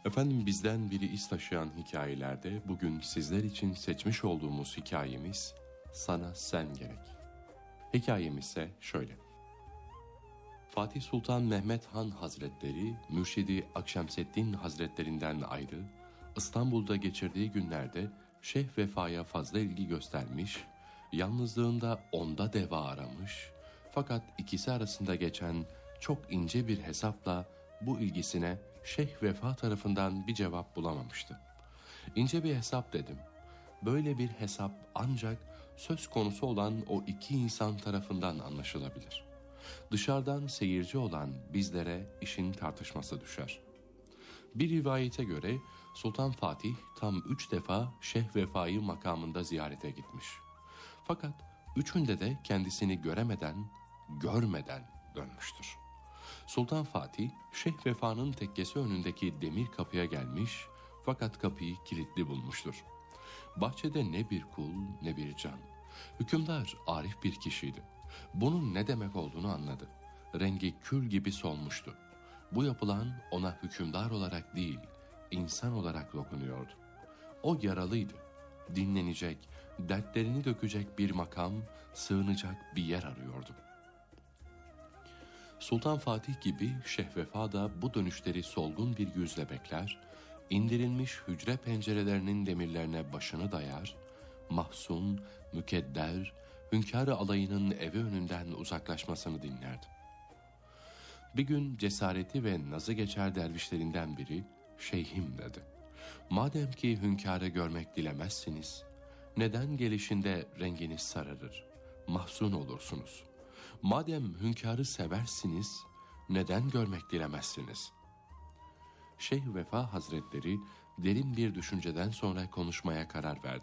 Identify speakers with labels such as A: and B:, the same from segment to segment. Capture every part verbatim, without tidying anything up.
A: Efendim, bizden biri iz taşıyan hikayelerde bugün sizler için seçmiş olduğumuz hikayemiz Sana Sen Gerek. Hikayemiz ise şöyle. Fatih Sultan Mehmet Han Hazretleri, Mürşidi Akşemseddin Hazretlerinden ayrı, İstanbul'da geçirdiği günlerde Şeyh Vefa'ya fazla ilgi göstermiş, yalnızlığında onda deva aramış, fakat ikisi arasında geçen çok ince bir hesapla bu ilgisine Şeyh Vefa tarafından bir cevap bulamamıştı. İnce bir hesap dedim. Böyle bir hesap ancak söz konusu olan o iki insan tarafından anlaşılabilir. Dışarıdan seyirci olan bizlere işin tartışması düşer. Bir rivayete göre Sultan Fatih tam üç defa Şeyh Vefa'yı makamında ziyarete gitmiş. Fakat üçünde de kendisini göremeden, görmeden dönmüştür. Sultan Fatih, Şeyh Vefa'nın tekkesi önündeki demir kapıya gelmiş fakat kapıyı kilitli bulmuştur. Bahçede ne bir kul ne bir can. Hükümdar arif bir kişiydi. Bunun ne demek olduğunu anladı. Rengi kül gibi solmuştu. Bu yapılan ona hükümdar olarak değil, insan olarak dokunuyordu. O yaralıydı. Dinlenecek, dertlerini dökecek bir makam, sığınacak bir yer arıyordu. Sultan Fatih gibi Şeyh Vefa da bu dönüşleri solgun bir yüzle bekler, indirilmiş hücre pencerelerinin demirlerine başını dayar, mahzun, mükedder, hünkâr-ı alayının evi önünden uzaklaşmasını dinlerdi. Bir gün cesareti ve nazı geçer dervişlerinden biri, "Şeyhim" dedi. "Madem ki hünkârı görmek dilemezsiniz, neden gelişinde renginiz sararır, mahzun olursunuz? Madem hünkârı seversiniz, neden görmek dilemezsiniz?" Şeyh Vefa Hazretleri derin bir düşünceden sonra konuşmaya karar verdi.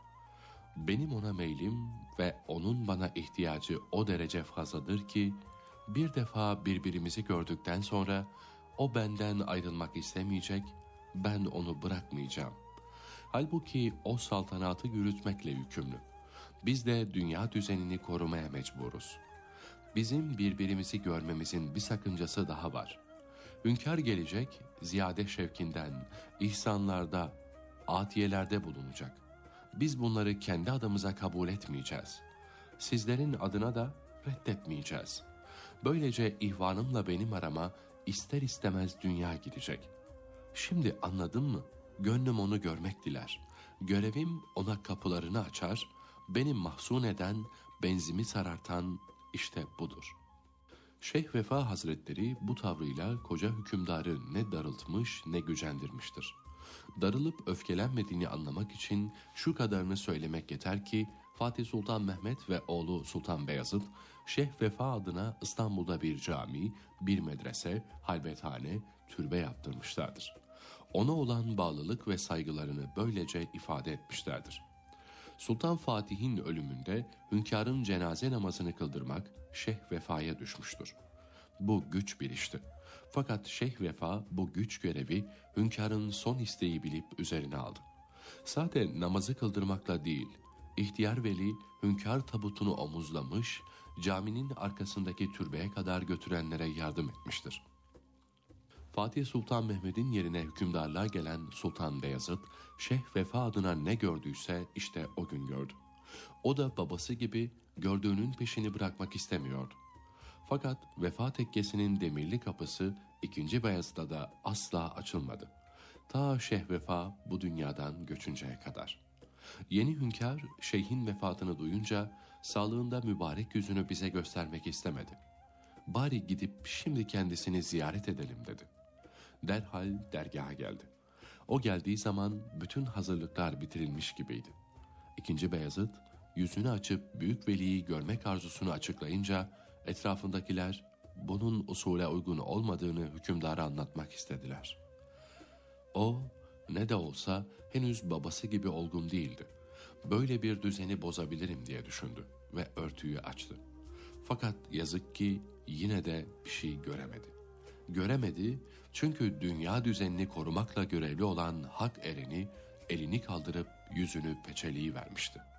A: "Benim ona meylim ve onun bana ihtiyacı o derece fazladır ki, bir defa birbirimizi gördükten sonra o benden ayrılmak istemeyecek, ben onu bırakmayacağım. Halbuki o saltanatı yürütmekle yükümlü. Biz de dünya düzenini korumaya mecburuz. Bizim birbirimizi görmemizin bir sakıncası daha var. Hünkâr gelecek, ziyade şevkinden, ihsanlarda, atiyelerde bulunacak. Biz bunları kendi adımıza kabul etmeyeceğiz. Sizlerin adına da reddetmeyeceğiz. Böylece ihvanımla benim arama ister istemez dünya gidecek. Şimdi anladın mı? Gönlüm onu görmek diler. Görevim ona kapılarını açar, beni mahzun eden, benzimi sarartan işte budur." Şeyh Vefa Hazretleri bu tavrıyla koca hükümdarı ne darıltmış ne gücendirmiştir. Darılıp öfkelenmediğini anlamak için şu kadarını söylemek yeter ki, Fatih Sultan Mehmet ve oğlu Sultan Beyazıt, Şeyh Vefa adına İstanbul'da bir cami, bir medrese, halvethane, türbe yaptırmışlardır. Ona olan bağlılık ve saygılarını böylece ifade etmişlerdir. Sultan Fatih'in ölümünde hünkârın cenaze namazını kıldırmak Şeyh Vefa'ya düşmüştür. Bu güç bir işti. Fakat Şeyh Vefa bu güç görevi hünkârın son isteği bilip üzerine aldı. Sadece namazı kıldırmakla değil, ihtiyar veli hünkâr tabutunu omuzlamış, caminin arkasındaki türbeye kadar götürenlere yardım etmiştir. Fatih Sultan Mehmet'in yerine hükümdarlığa gelen Sultan Beyazıt, Şeyh Vefa adına ne gördüyse işte o gün gördü. O da babası gibi gördüğünün peşini bırakmak istemiyordu. Fakat Vefa tekkesinin demirli kapısı ikinci Beyazıt'a da asla açılmadı. Ta Şeyh Vefa bu dünyadan göçünceye kadar. Yeni hünkâr şeyhin vefatını duyunca sağlığında mübarek yüzünü bize göstermek istemedi. "Bari gidip şimdi kendisini ziyaret edelim" dedi. Derhal dergaha geldi. O geldiği zaman bütün hazırlıklar bitirilmiş gibiydi. İkinci Beyazıt yüzünü açıp büyük veliyi görmek arzusunu açıklayınca etrafındakiler bunun usule uygun olmadığını hükümdara anlatmak istediler. O ne de olsa henüz babası gibi olgun değildi. Böyle bir düzeni bozabilirim diye düşündü ve örtüyü açtı. Fakat yazık ki yine de bir şey göremedi. Göremedi çünkü dünya düzenini korumakla görevli olan hak ereni elini kaldırıp yüzünü peçeliği vermişti.